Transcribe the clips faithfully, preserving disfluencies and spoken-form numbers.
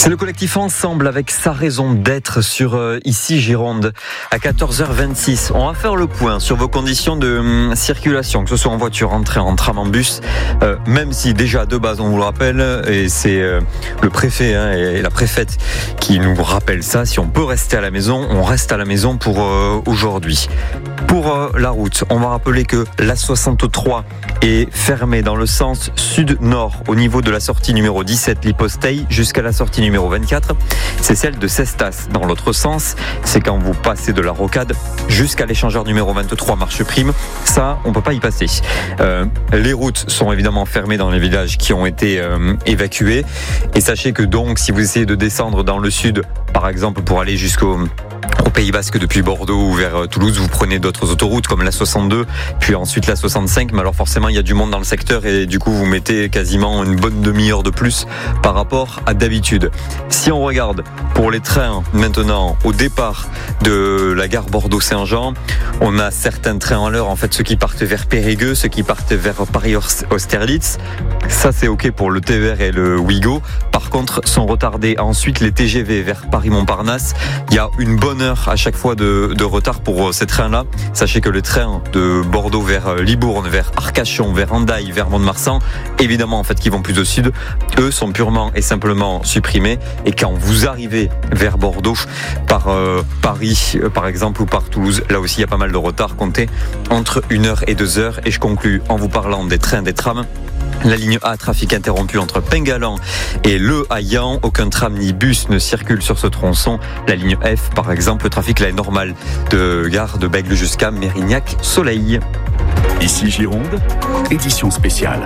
C'est le collectif Ensemble avec sa raison d'être sur euh, Ici Gironde à quatorze heures vingt-six. On va faire le point sur vos conditions de hum, circulation, que ce soit en voiture, en train, en tram, en bus, euh, même si déjà de base on vous le rappelle, et c'est euh, le préfet hein, et la préfète qui nous rappelle ça, si on peut rester à la maison, on reste à la maison pour euh, aujourd'hui. Pour euh, la route, on va rappeler que l'A soixante-trois est fermée dans le sens sud-nord au niveau de la sortie numéro dix-sept Liposteil jusqu'à la sortie numéro vingt-quatre. C'est celle de Cestas. Dans l'autre sens, c'est quand vous passez de la rocade jusqu'à l'échangeur numéro vingt-trois Marche Prime. Ça, on peut pas y passer. Euh, les routes sont évidemment fermées dans les villages qui ont été euh, évacués. Et sachez que donc, si vous essayez de descendre dans le sud, par exemple pour aller jusqu'au au Pays Basque depuis Bordeaux ou vers Toulouse, vous prenez d'autres autoroutes comme l'A soixante-deux, puis ensuite l'A soixante-cinq, mais alors forcément il y a du monde dans le secteur et du coup vous mettez quasiment une bonne demi-heure de plus par rapport à d'habitude. Si on regarde pour les trains maintenant au départ de la gare Bordeaux-Saint-Jean, on a certains trains à l'heure, en fait ceux qui partent vers Périgueux, ceux qui partent vers Paris-Austerlitz, ça c'est ok pour le T E R et le Ouigo. Par contre sont retardés ensuite les T G V vers Paris-Montparnasse. Il y a une bonne heure à chaque fois de, de retard pour ces trains-là. Sachez que les trains de Bordeaux vers Libourne, vers Arcachon, vers Hendaye, vers Mont-de-Marsan, évidemment en fait qui vont plus au sud, eux sont purement et simplement supprimés. Et quand vous arrivez vers Bordeaux par euh, Paris euh, par exemple ou par Toulouse, là aussi il y a pas mal de retard, comptez entre une heure et deux heures. Et je conclus en vous parlant des trains, des trams. La ligne A, trafic interrompu entre Pengalan et Le Haillan. Aucun tram ni bus ne circule sur ce tronçon. La ligne F, par exemple, le trafic là est normal de gare de Bègles jusqu'à Mérignac-Soleil. Ici Gironde, édition spéciale.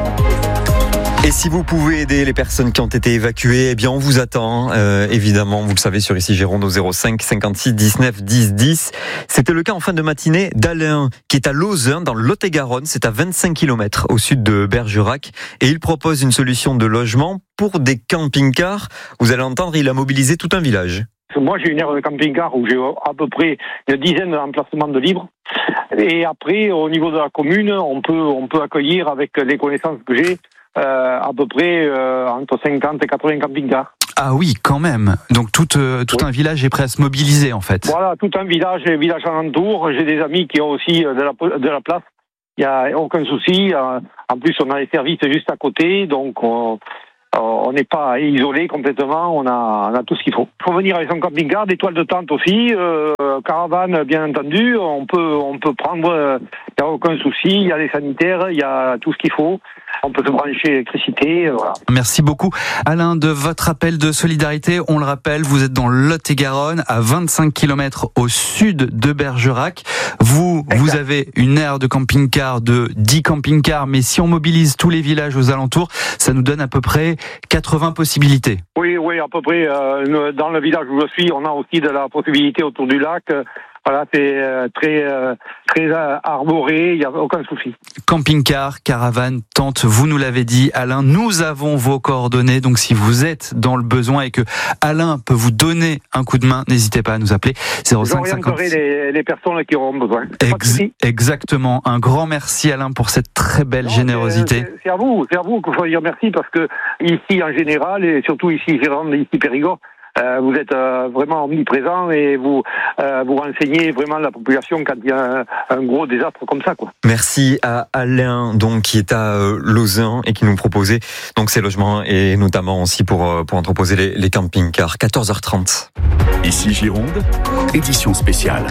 Et si vous pouvez aider les personnes qui ont été évacuées, eh bien on vous attend, euh, évidemment, vous le savez, sur Ici Gironde au zéro cinq cinquante-six dix-neuf dix dix. C'était le cas en fin de matinée d'Alain, qui est à Lauzun, dans le Lot-et-Garonne. C'est à vingt-cinq kilomètres au sud de Bergerac. Et il propose une solution de logement pour des camping-cars. Vous allez entendre, il a mobilisé tout un village. Moi, j'ai une aire de camping-car où j'ai à peu près une dizaine d'emplacements de libres. Et après, au niveau de la commune, on peut, on peut accueillir, avec les connaissances que j'ai, Euh, à peu près euh, entre cinquante et quatre-vingts camping-cars. Ah oui, quand même. Donc tout, euh, tout oui. Un village est prêt à se mobiliser en fait. Voilà, tout un village, un village alentour. J'ai des amis qui ont aussi de la, de la place. Il n'y a aucun souci. En plus, on a les services juste à côté, donc on on n'est pas isolé complètement. On a, on a tout ce qu'il faut. Il faut venir avec son camping-car, des toiles de tente aussi, euh, caravane bien entendu. On peut, on peut prendre. Il n'y a aucun souci. Il y a les sanitaires, il y a tout ce qu'il faut. On peut se brancher l'électricité, voilà. Merci beaucoup Alain de votre appel de solidarité. On le rappelle, vous êtes dans le Lot-et-Garonne, à vingt-cinq kilomètres au sud de Bergerac. Vous, exact. Vous avez une aire de camping-car de dix camping-cars, mais si on mobilise tous les villages aux alentours, ça nous donne à peu près quatre-vingts possibilités. Oui, oui, à peu près. Euh, dans le village où je suis, on a aussi de la possibilité autour du lac. Voilà, c'est très, très arboré, il n'y a aucun souci. Camping-car, caravane, tente, vous nous l'avez dit, Alain, nous avons vos coordonnées, donc si vous êtes dans le besoin et que Alain peut vous donner un coup de main, n'hésitez pas à nous appeler. zéro cinq cinquante. J'orienterai les, les personnes qui auront besoin. Ex- exactement, un grand merci Alain pour cette très belle non, générosité. C'est, c'est à vous, c'est à vous qu'il faut dire merci, parce que ici en général, et surtout ici Gironde, ici Périgord, Euh, vous êtes euh, vraiment omniprésent et vous euh, vous renseignez vraiment la population quand il y a un, un gros désastre comme ça, quoi. Merci à Alain, donc qui est à euh, Lauzun et qui nous proposait donc ces logements et notamment aussi pour euh, pour entreposer les, les camping-cars. quatorze heures trente. Ici Gironde, édition spéciale.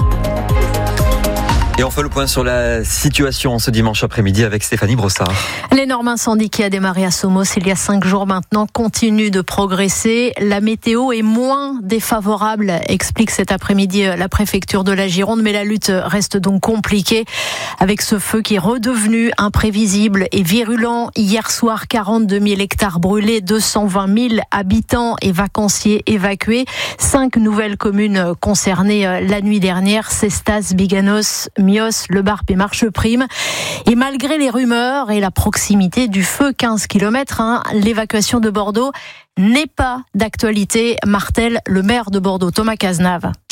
Et on fait le point sur la situation ce dimanche après-midi avec Stéphanie Brossard. L'énorme incendie qui a démarré à Somos il y a cinq jours maintenant continue de progresser. La météo est moins défavorable, explique cet après-midi la préfecture de la Gironde, mais la lutte reste donc compliquée avec ce feu qui est redevenu imprévisible et virulent. Hier soir, quarante-deux mille hectares brûlés, deux cent vingt mille habitants et vacanciers évacués. Cinq nouvelles communes concernées la nuit dernière, Cestas, Biganos, Mios, Le Barp et Marche Prime. Et malgré les rumeurs et la proximité du feu, quinze kilomètres, hein, l'évacuation de Bordeaux n'est pas d'actualité, martèle le maire de Bordeaux, Thomas Cazenave.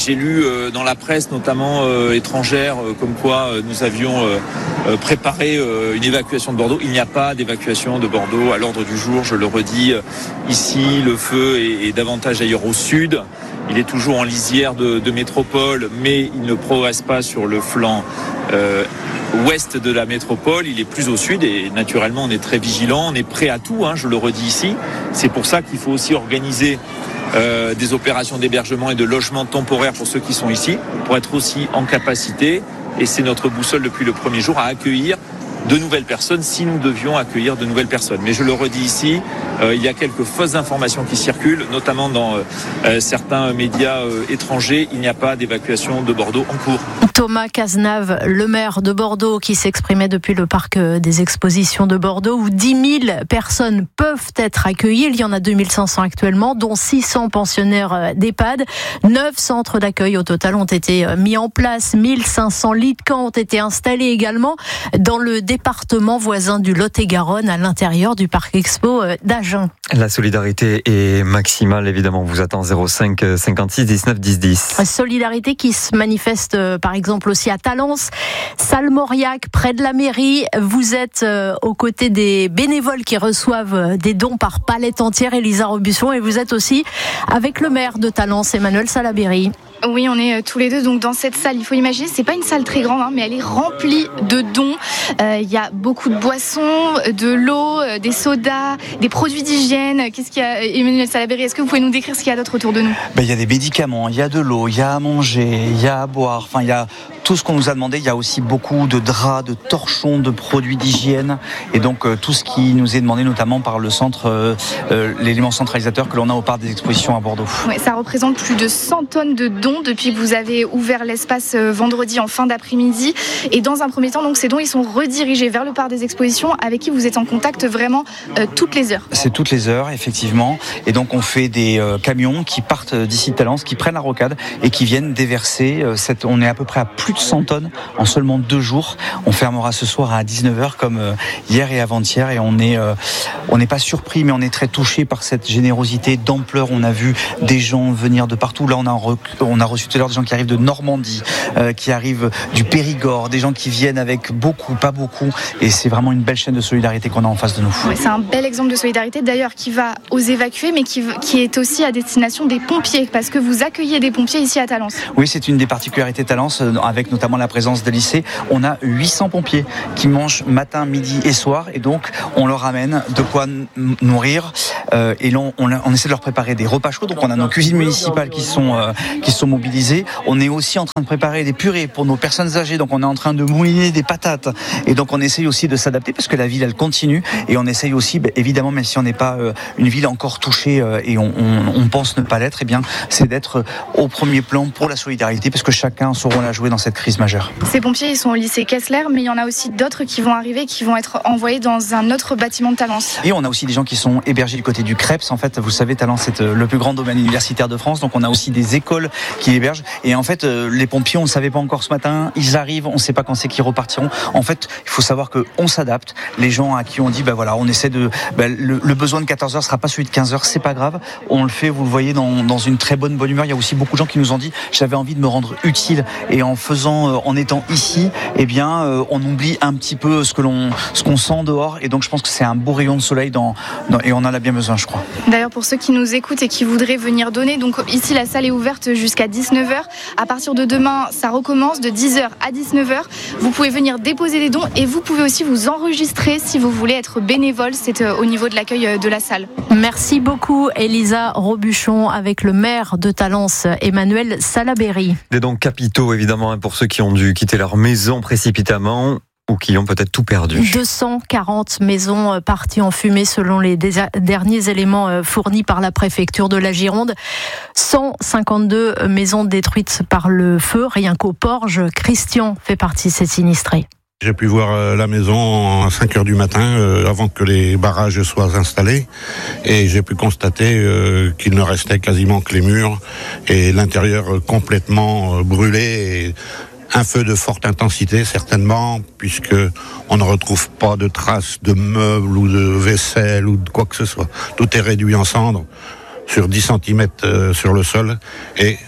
J'ai lu euh, dans la presse, notamment euh, étrangère, euh, comme quoi euh, nous avions euh, euh, préparé euh, une évacuation de Bordeaux. Il n'y a pas d'évacuation de Bordeaux à l'ordre du jour, je le redis. Ici, le feu est, est davantage ailleurs au sud. Il est toujours en lisière de, de métropole, mais il ne progresse pas sur le flanc euh, ouest de la métropole. Il est plus au sud et naturellement, on est très vigilant. On est prêt à tout, hein, je le redis ici. C'est pour ça qu'il faut aussi organiser Euh, des opérations d'hébergement et de logement temporaire pour ceux qui sont ici, pour être aussi en capacité, et c'est notre boussole depuis le premier jour, à accueillir de nouvelles personnes si nous devions accueillir de nouvelles personnes. Mais je le redis ici, euh, il y a quelques fausses informations qui circulent, notamment dans euh, certains médias euh, étrangers. Il n'y a pas d'évacuation de Bordeaux en cours. Thomas Cazenave, le maire de Bordeaux, qui s'exprimait depuis le parc des expositions de Bordeaux, où dix mille personnes peuvent être accueillies. Il y en a deux mille cinq cents actuellement, dont six cents pensionnaires d'EHPAD. Neuf centres d'accueil au total ont été mis en place. mille cinq cents lits de camp ont été installés également dans le département voisin du Lot-et-Garonne, à l'intérieur du parc expo d'Agen. La solidarité est maximale, évidemment. On vous attend zéro cinq cinquante-six dix-neuf dix dix. Solidarité qui se manifeste par exemple aussi à Talence, Salmoriac, près de la mairie. Vous êtes euh, aux côtés des bénévoles qui reçoivent des dons par palette entière, Elisa Robuchon, et vous êtes aussi avec le maire de Talence, Emmanuel Salaberry. Oui, on est tous les deux donc dans cette salle. Il faut imaginer, c'est pas une salle très grande, hein, mais elle est remplie de dons. Euh, il y a beaucoup de boissons, de l'eau, des sodas, des produits d'hygiène. Qu'est-ce qu'il y a, Emmanuel Salaberry? Est-ce que vous pouvez nous décrire ce qu'il y a d'autre autour de nous? Ben, il y a des médicaments, il y a de l'eau, il y a à manger, il y a à boire. Enfin, il y a tout ce qu'on nous a demandé. Il y a aussi beaucoup de draps, de torchons, de produits d'hygiène, et donc euh, tout ce qui nous est demandé, notamment par le centre, euh, euh, l'élément centralisateur que l'on a au parc des expositions à Bordeaux. Ouais, ça représente plus de cent tonnes de dons depuis que vous avez ouvert l'espace vendredi en fin d'après-midi. Et dans un premier temps, donc, ces dons ils sont redirigés vers le parc des expositions, avec qui vous êtes en contact vraiment euh, toutes les heures. C'est toutes les heures, effectivement. Et donc on fait des euh, camions qui partent d'ici de Talence, qui prennent la rocade et qui viennent déverser. Euh, cette, on est à peu près à plus de cent tonnes en seulement deux jours. On fermera ce soir à dix-neuf heures comme euh, hier et avant-hier. Et on est, euh, on n'est pas surpris, mais on est très touché par cette générosité d'ampleur. On a vu des gens venir de partout. Là, on a, rec- on a reçu tout à l'heure des gens qui arrivent de Normandie, euh, qui arrivent du Périgord, des gens qui viennent avec beaucoup, pas beaucoup. Et c'est vraiment une belle chaîne de solidarité qu'on a en face de nous. Ouais, c'est un bel exemple de solidarité d'ailleurs qui va aux évacués, mais qui, qui est aussi à destination des pompiers, parce que vous accueillez des pompiers ici à Talence. Oui, c'est une des particularités de Talence, avec notamment la présence des lycées. On a huit cents pompiers qui mangent matin, midi et soir, et donc on leur amène de quoi n- nourrir. Euh, et l'on, on, on essaie de leur préparer des repas chauds. Donc on a nos cuisines municipales qui sont euh, qui sont mobilisées. On est aussi en train de préparer des purées pour nos personnes âgées. Donc on est en train de mouiner des patates. Et donc on essaye aussi de s'adapter parce que la ville elle continue. Et on essaye aussi, bah, évidemment, même si on n'est pas euh, une ville encore touchée euh, et on, on, on pense ne pas l'être, eh bien c'est d'être au premier plan pour la solidarité, parce que chacun a son rôle à jouer dans cette crise majeure. Ces pompiers ils sont au lycée Kessler, mais il y en a aussi d'autres qui vont arriver, qui vont être envoyés dans un autre bâtiment de Talence. Et on a aussi des gens qui sont hébergés du côté du Creps. En fait, vous savez, Talence c'est le plus grand domaine universitaire de France, donc on a aussi des écoles qui hébergent. Et en fait, les pompiers, on ne savait pas encore ce matin, ils arrivent, on ne sait pas quand c'est qu'ils repartiront. En fait, il faut savoir qu'on s'adapte. Les gens à qui on dit, ben voilà, on essaie de, ben le, le besoin de quatorze heures ne sera pas celui de quinze heures, c'est pas grave. On le fait, vous le voyez, dans, dans une très bonne bonne humeur. Il y a aussi beaucoup de gens qui nous ont dit, j'avais envie de me rendre utile, et en faisant, en étant ici, eh bien, on oublie un petit peu ce que l'on, ce qu'on sent dehors. Et donc, je pense que c'est un beau rayon de soleil dans, dans, et on en a bien besoin, je crois. D'ailleurs, pour ceux qui nous écoutent et qui voudraient venir donner, donc ici la salle est ouverte jusqu'à dix-neuf heures. À partir de demain, ça recommence de dix heures à dix-neuf heures. Vous pouvez venir déposer des dons et vous pouvez aussi vous enregistrer si vous voulez être bénévole. C'est au niveau de l'accueil de la salle. Merci beaucoup, Elisa Robuchon, avec le maire de Talence, Emmanuel Salaberry. Des dons capitaux, évidemment, pour ceux qui ont dû quitter leur maison précipitamment ou qui ont peut-être tout perdu. deux cent quarante maisons parties en fumée selon les derniers éléments fournis par la préfecture de la Gironde. cent cinquante-deux maisons détruites par le feu, rien qu'au Porge. Christian fait partie de ces sinistrés. J'ai pu voir la maison à cinq heures du matin, euh, avant que les barrages soient installés, et j'ai pu constater euh, qu'il ne restait quasiment que les murs et l'intérieur complètement euh, brûlé. Et un feu de forte intensité, certainement, puisque on ne retrouve pas de traces de meubles ou de vaisselle ou de quoi que ce soit. Tout est réduit en cendres sur dix centimètres euh, sur le sol, et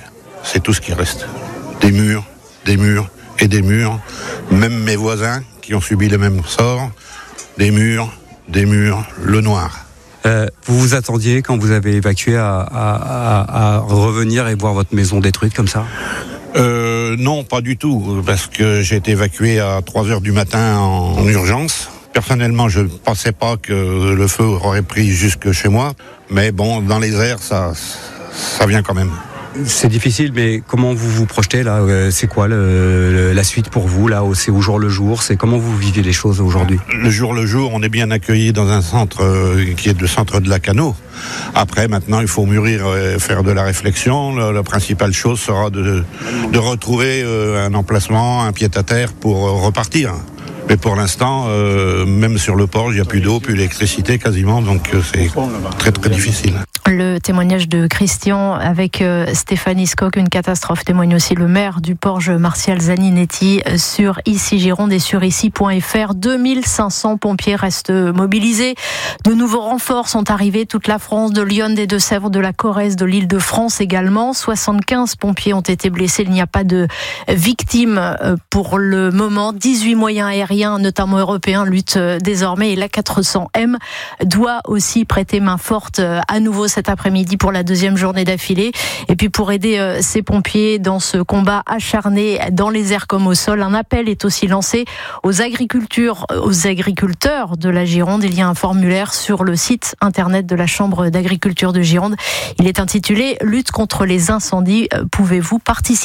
c'est tout ce qui reste. Des murs, des murs et des murs. Même mes voisins qui ont subi le même sort, des murs, des murs, le noir. Euh, vous vous attendiez, quand vous avez évacué, à, à, à, à revenir et voir votre maison détruite comme ça ? euh, Non, pas du tout, parce que j'ai été évacué à trois heures du matin en, en urgence. Personnellement, je ne pensais pas que le feu aurait pris jusque chez moi, mais bon, dans les airs, ça, ça vient quand même. C'est difficile, mais comment vous vous projetez là ? C'est quoi le, le, la suite pour vous là ? C'est au jour le jour ? C'est comment vous vivez les choses aujourd'hui ? Le jour le jour, on est bien accueilli dans un centre euh, qui est le centre de Lacanau. Après, maintenant, il faut mûrir, euh, faire de la réflexion. La, la principale chose sera de, de retrouver euh, un emplacement, un pied-à-terre pour euh, repartir. Mais pour l'instant, euh, même sur le port, il n'y a plus d'eau, plus d'électricité quasiment, donc euh, c'est très très difficile. Le témoignage de Christian avec euh, Stéphanie Scocq, une catastrophe, témoigne aussi le maire du Porge, Martial Zaninetti, sur Ici Gironde et sur ici point f r. deux mille cinq cents pompiers restent mobilisés. De nouveaux renforts sont arrivés, toute la France, de Lyon, des Deux-Sèvres, de la Corrèze, de l'Île-de-France également. soixante-quinze pompiers ont été blessés, il n'y a pas de victimes pour le moment. dix-huit moyens aériens, notamment européens, luttent désormais et l'A quatre cents M doit aussi prêter main forte à nouveau cet après-midi pour la deuxième journée d'affilée. Et puis pour aider euh, ces pompiers dans ce combat acharné dans les airs comme au sol, un appel est aussi lancé aux agriculteurs, aux agriculteurs de la Gironde. Il y a un formulaire sur le site internet de la Chambre d'agriculture de Gironde. Il est intitulé « Lutte contre les incendies ». Pouvez-vous participer ?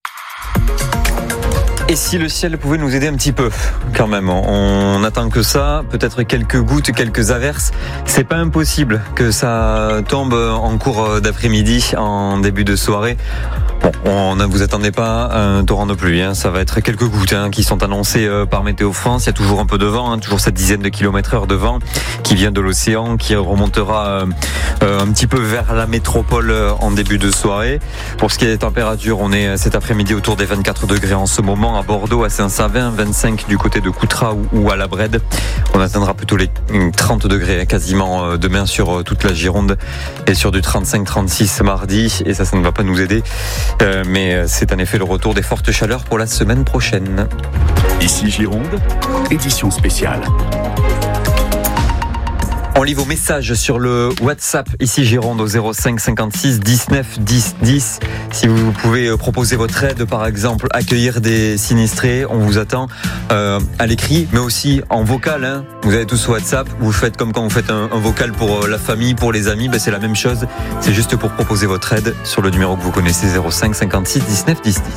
Et si le ciel pouvait nous aider un petit peu, quand même, on attend que ça, peut-être quelques gouttes, quelques averses. C'est pas impossible que ça tombe en cours d'après-midi, en début de soirée. Bon, on ne vous attendez pas à un torrent de pluie, hein. Ça va être quelques gouttes hein, qui sont annoncées par Météo France. Il y a toujours un peu de vent, hein, toujours cette dizaine de kilomètres heure de vent qui vient de l'océan, qui remontera euh, un petit peu vers la métropole en début de soirée. Pour ce qui est des températures, on est cet après-midi autour des vingt-quatre degrés en ce moment à Bordeaux, à Saint-Savin, vingt-cinq du côté de Coutras ou à la Brède. On atteindra plutôt les trente degrés quasiment demain sur toute la Gironde et sur du trente-cinq trente-six mardi, et ça, ça ne va pas nous aider. Euh, mais c'est en effet le retour des fortes chaleurs pour la semaine prochaine. Ici Gironde, édition spéciale. On lit vos messages sur le WhatsApp Ici Gironde au zéro cinq cinquante-six dix-neuf dix dix. Si vous pouvez proposer votre aide, par exemple, accueillir des sinistrés, on vous attend euh, à l'écrit, mais aussi en vocal. Hein. Vous avez tous WhatsApp, vous faites comme quand vous faites un, un vocal pour la famille, pour les amis, ben c'est la même chose. C'est juste pour proposer votre aide sur le numéro que vous connaissez, zéro cinq cinquante-six dix-neuf dix dix.